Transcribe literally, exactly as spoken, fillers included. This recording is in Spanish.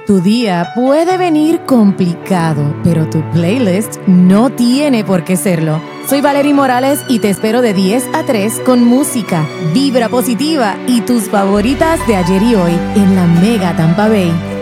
Tu día puede venir complicado, pero tu playlist no tiene por qué serlo. Soy Valerie Morales y te espero de diez a tres con música, vibra positiva y tus favoritas de ayer y hoy en la Mega Tampa Bay.